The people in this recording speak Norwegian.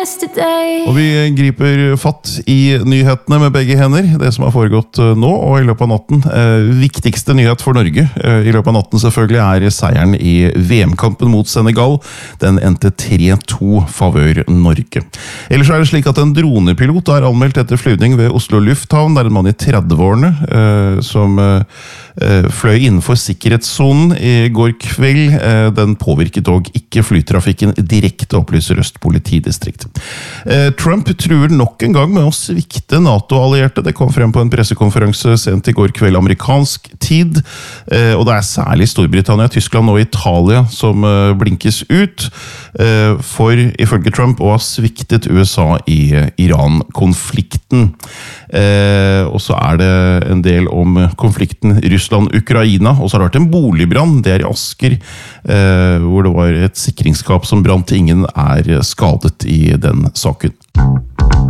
Og vi griper fatt i nyhetene med begge hender, det som har foregått nå og i løpet av natten. Viktigste nyhet for Norge i løpet av natten selvfølgelig er seieren i VM-kampen mot Senegal. Den endte 3-2 favør Norge. Ellers er det slik at en dronepilot er anmeldt etter flyvning ved Oslo Lufthavn. Det er en mann i 30-årene som fløy innenfor sikkerhetszonen i går kveld. Den påvirket dog ikke flytrafikken direkte, opplyser Øst politidistrikt. Trump truer nok en gang med å svikte NATO-allierte. Det kom frem på en pressekonferanse sent i går kveld amerikansk tid. Og det er særlig Storbritannia, Tyskland og Italia som blinkes ut for, ifølge Trump, å ha sviktet USA i Iran-konflikten. Og så er det en del om konflikten Russland-Ukraina, og så har det vært en boligbrann, det er i Asker, hvor det var et sikringsskap som brant. Ingen er skadet i den saken.